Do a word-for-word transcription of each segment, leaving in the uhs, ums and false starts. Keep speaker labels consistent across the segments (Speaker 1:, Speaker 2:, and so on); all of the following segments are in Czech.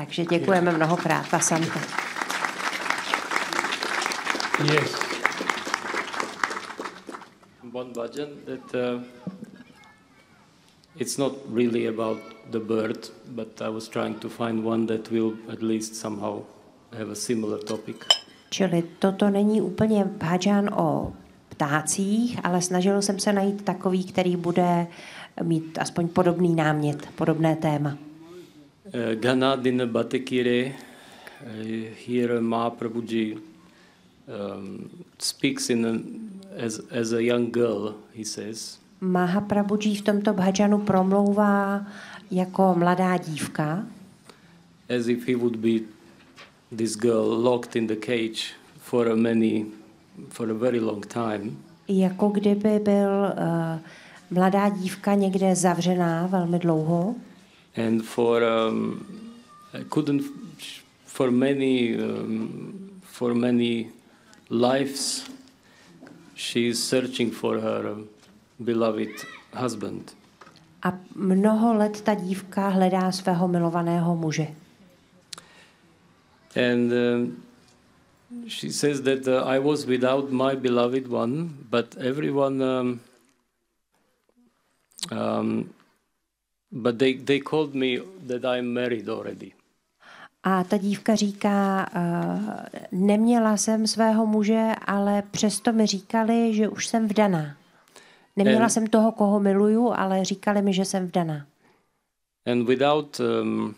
Speaker 1: Takže děkujeme mnohokrát, Vasanta.
Speaker 2: Yes.
Speaker 3: One bhajan that uh, it's not really about the bird, but I was trying to find one that will at least somehow have a similar topic.
Speaker 1: Čili toto není úplně bhajan o ptácích, ale snažil jsem se najít takový, který bude mít aspoň podobný námět, podobné téma.
Speaker 3: Uh, Ganadina Bhatakire, uh, here Mahaprabhuji um, speaks in a, as, as a young girl, he says.
Speaker 1: Mahaprabhuji v tomto bhajanu promlouvá jako mladá dívka.
Speaker 3: As if he would be this girl locked in the cage for a many, for a very long time.
Speaker 1: Jako kdyby byl uh, mladá dívka někde zavřená velmi dlouho.
Speaker 3: And for um, I couldn't for many um, for many lives she is searching for her beloved husband.
Speaker 1: A mnoho let ta dívka hledá svého milovaného muže.
Speaker 3: And um, she says that uh, I was without my beloved one, but everyone um, um, but they they called me that I'm married already.
Speaker 1: A ta dívka říká, uh, neměla jsem svého muže, ale přesto mi říkali, že už jsem vdaná. Neměla
Speaker 3: And,
Speaker 1: jsem toho, koho miluju, ale říkali mi, že jsem vdaná.
Speaker 3: And without um,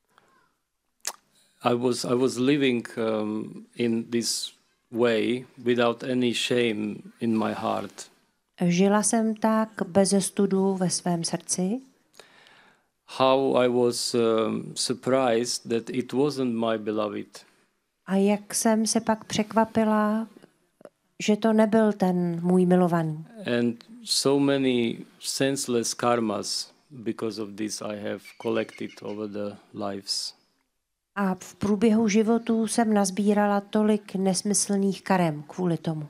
Speaker 3: I was I was living um, in this way without any shame in my heart.
Speaker 1: Žila jsem tak beze studu ve svém srdci.
Speaker 3: How I was um, surprised that it wasn't my beloved.
Speaker 1: A jak jsem se pak překvapila, že to nebyl ten můj milovaný.
Speaker 3: And so many senseless karmas because of this I have collected over the lives.
Speaker 1: A v průběhu životů jsem nazbírala tolik nesmyslných karem kvůli tomu.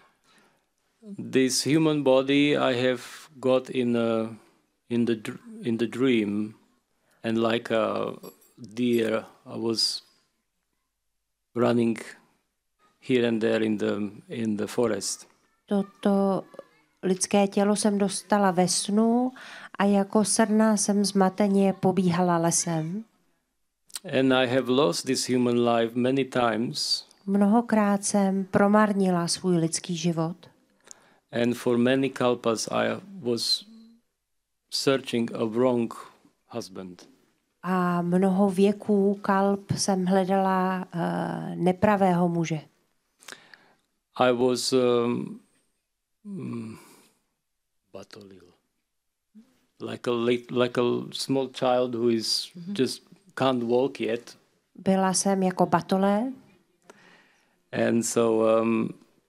Speaker 3: This human body I have got in a, in the in the dream, and like a deer I was running here and there in the in the forest.
Speaker 1: Toto lidské tělo jsem dostala ve snu a jako srna jsem zmateně pobíhala lesem.
Speaker 3: And I have lost this human life many times.
Speaker 1: Mnohokrát jsem promarnila svůj lidský život.
Speaker 3: And for many kalpas I was searching a wrong husband.
Speaker 1: A mnoho věků kalp jsem hledala uh, nepravého muže.
Speaker 3: I was um, mm, batolil, like a lit- like a small child who is mm-hmm. just can't walk yet.
Speaker 1: Byla jsem jako batole.
Speaker 3: And so um,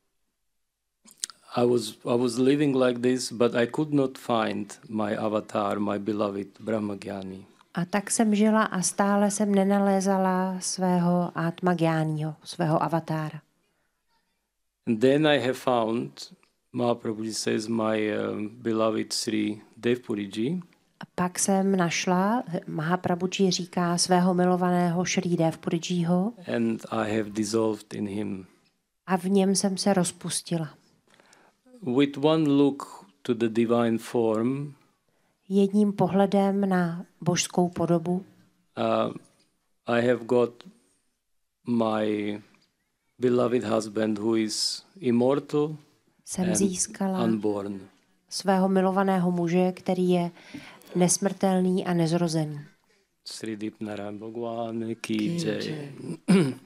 Speaker 3: I was I was living like this, but I could not find my avatar, my beloved Brahmagyani.
Speaker 1: A tak jsem žila a stále jsem nenalézala svého Atmagyáního, svého avatára.
Speaker 3: And then I have found, Mahaprabhuji says, my um, beloved Sri Devpuriji.
Speaker 1: A pak jsem našla, Mahaprabhuji říká, svého milovaného Sri Devpurijiho.
Speaker 3: And I have dissolved in him.
Speaker 1: A v něm jsem se rozpustila.
Speaker 3: With one look to the divine form,
Speaker 1: jedním pohledem na božskou podobu,
Speaker 3: uh, I have got my beloved husband who is immortal
Speaker 1: jsem
Speaker 3: and
Speaker 1: získala
Speaker 3: unborn.
Speaker 1: svého milovaného muže, který je nesmrtelný a nezrozený.
Speaker 3: Sri Dipnara Bhagwan ki jai.